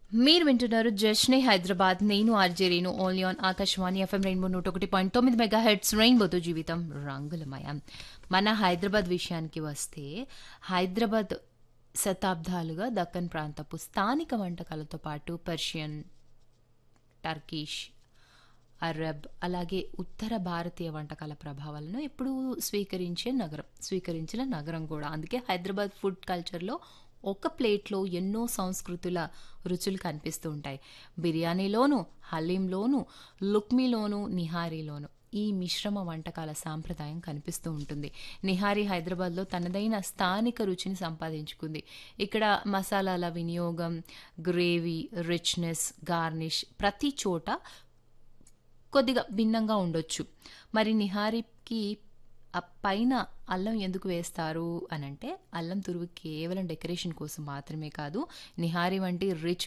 మీరు వింటున్నారు జష్నే హైదరాబాద్. నేను RJ Renu only on Akashvani FM rainbow 101.9 mega heads రెయిన్బోతో జీవితం రంగులమయం. మన హైదరాబాద్ విషయానికి వస్తే హైదరాబాద్ శతాబ్దాలుగా దక్కన్ ప్రాంతపు స్థానిక వంటకాలతో పాటు పర్షియన్, టర్కిష్, అరబ్ అలాగే ఉత్తర భారతీయ వంటకాల ప్రభావాలను ఎప్పుడూ స్వీకరించిన నగరం కూడా. అందుకే హైదరాబాద్ ఫుడ్ కల్చర్లో ఒక ప్లేట్లో ఎన్నో సంస్కృతుల రుచులు కనిపిస్తూ ఉంటాయి. బిర్యానీలోను, హలీంలోను, లుక్మీలోను, నిహారీలోను ఈ మిశ్రమ వంటకాల సాంప్రదాయం కనిపిస్తూ ఉంటుంది. నిహారీ హైదరాబాద్లో తనదైన స్థానిక రుచిని సంపాదించుకుంది. ఇక్కడ మసాలాల వినియోగం, గ్రేవీ, రిచ్నెస్, గార్నిష్ ప్రతి చోట కొద్దిగా భిన్నంగా ఉండొచ్చు. మరి నిహారీకి ఆ పైన అల్లం ఎందుకు వేస్తారు అనంటే, అల్లం తురుము కేవలం డెకరేషన్ కోసం మాత్రమే కాదు, నిహారీ వంటి రిచ్